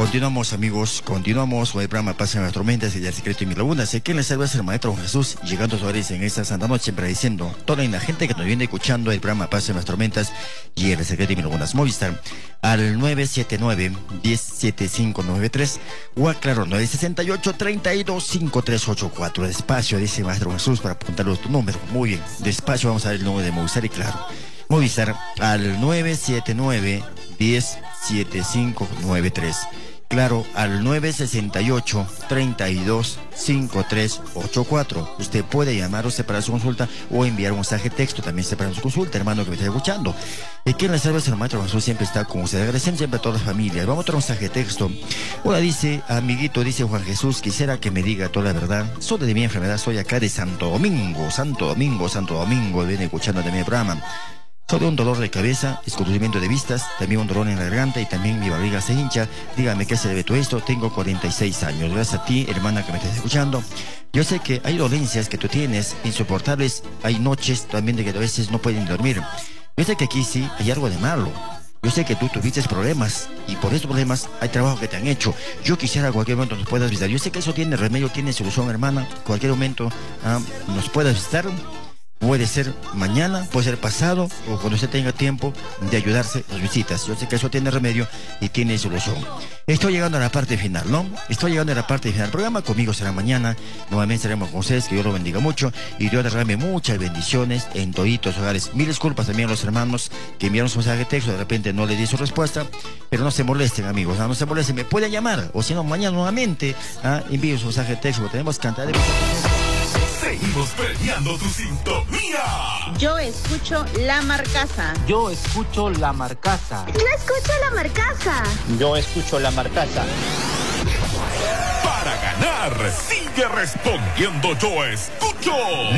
Continuamos, amigos, continuamos con el programa Paz en las Tormentas y el secreto de mi laguna. Sé que les salva el Maestro Jesús, llegando a su hogares en esta santa noche, prediciendo toda la gente que nos viene escuchando el programa Paz en las Tormentas y el secreto de mi laguna. Movistar al 979-107593 o a claro, 968-325384. Despacio, dice Maestro Jesús, para apuntarlo tu número. Muy bien, despacio, vamos a ver el número de Movistar y claro. Movistar al 979-107593. Claro, al 968-325384. Usted puede llamar usted para su consulta o enviar un mensaje de texto también para su consulta, hermano que me está escuchando. Aquí en las salvas el Maestro Jesús siempre está con usted. Agradecemos siempre a todas las familias. Vamos a otro mensaje de texto. Hola, dice, amiguito, dice Juan Jesús, quisiera que me diga toda la verdad. Soy de mi enfermedad, soy acá de Santo Domingo. Viene escuchando también el programa. Soy de un dolor de cabeza, escurrimiento de vistas, también un dolor en la garganta y también mi barriga se hincha. Dígame qué se debe todo esto. Tengo 46 años. Gracias a ti, hermana, que me estás escuchando. Yo sé que hay dolencias que tú tienes insoportables. Hay noches también de que a veces no pueden dormir. Yo sé que aquí sí hay algo de malo. Yo sé que tú tuviste problemas y por esos problemas hay trabajo que te han hecho. Yo quisiera en cualquier momento nos puedas visitar. Yo sé que eso tiene remedio, tiene solución, hermana. Cualquier momento nos puedas visitar. Puede ser mañana, puede ser pasado o cuando usted tenga tiempo de ayudarse las visitas. Yo sé que eso tiene remedio y tiene solución. Estoy llegando a la parte final, ¿no? Estoy llegando a la parte final. El programa conmigo será mañana. Nuevamente estaremos con ustedes. Que Dios lo bendiga mucho y Dios derrame muchas bendiciones en toditos hogares. Mil disculpas también a los hermanos que enviaron su mensaje de texto. De repente no les di su respuesta. Pero no se molesten, amigos. No se molesten. Me pueden llamar. O si no, mañana nuevamente envíen su mensaje de texto. Tenemos cantidad de... Seguimos premiando tu sintonía. Yo escucho La Marcaza. Yo escucho La Marcaza. Yo escucho La Marcaza. Yo escucho La Marcaza. Para ganar, sigue respondiendo Yo escucho